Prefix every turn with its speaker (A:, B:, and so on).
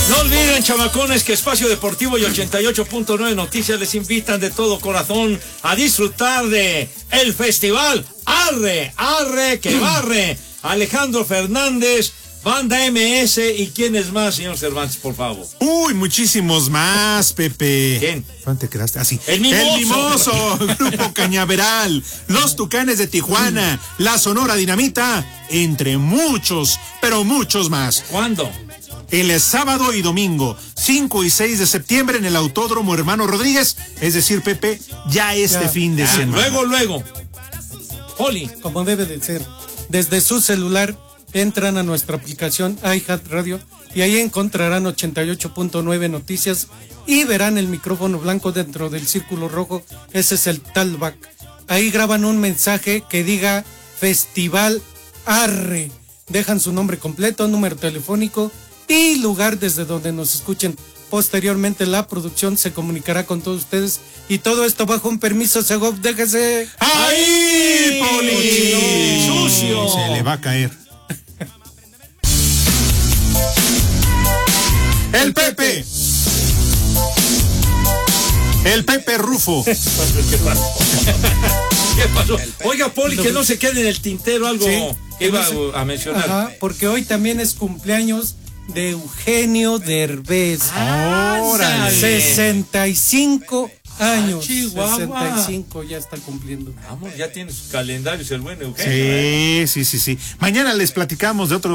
A: No olviden, chamacones, que Espacio Deportivo y 88.9 Noticias les invitan de todo corazón a disfrutar de el festival Arre, Arre que Barre. Alejandro Fernández, Banda MS y ¿quiénes más, señor Cervantes, por favor?
B: Uy, muchísimos más, Pepe.
A: ¿Quién?
B: ¿Dónde te quedaste? Así.
A: El Mimoso.
B: El Mimoso, Grupo Cañaveral, Los Tucanes de Tijuana, La Sonora Dinamita, entre muchos, pero muchos más.
A: ¿Cuándo?
B: El sábado y domingo, 5 y 6 de septiembre en el Autódromo Hermano Rodríguez, es decir, Pepe, ya fin de semana.
A: Luego. Poli.
C: Como debe de ser. Desde su celular entran a nuestra aplicación iHeartRadio y ahí encontrarán 88.9 Noticias y verán el micrófono blanco dentro del círculo rojo. Ese es el talkback. Ahí graban un mensaje que diga Festival Arre. Dejan su nombre completo, número telefónico y lugar desde donde nos escuchen. Posteriormente la producción se comunicará con todos ustedes y todo esto bajo un permiso Segov. Déjese
B: ahí, Poli.
A: Sucio.
B: Se le va a caer. El Pepe. El Pepe Rufo.
A: ¿Qué pasó? Oiga, Poli, que no se quede en el tintero algo que iba a mencionar.
C: Ajá, porque hoy también es cumpleaños de Eugenio Derbez.
B: ¡Órale!
C: 65 años.
A: Chihuahua.
C: 65 ya está cumpliendo.
A: Vamos, ya tiene sus calendarios el buen Eugenio.
B: Sí. Mañana les platicamos de otro